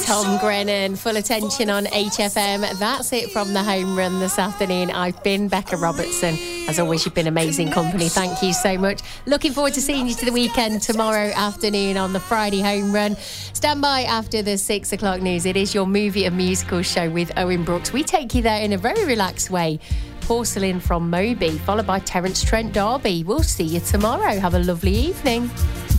Tom Grennan, Full Attention on HFM. That's it from the home run this afternoon. I've been Becca Robertson. As always, you've been amazing company. Thank you so much. Looking forward to seeing you to the weekend tomorrow afternoon on the Friday home run. Stand by after the 6 o'clock news. It is your movie and musical show with Owen Brooks. We take you there in a very relaxed way. Porcelain from Moby, followed by Terence Trent D'Arby. We'll see you tomorrow. Have a lovely evening.